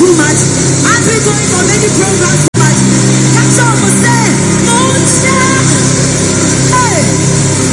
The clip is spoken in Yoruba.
too much. As we going for many programs.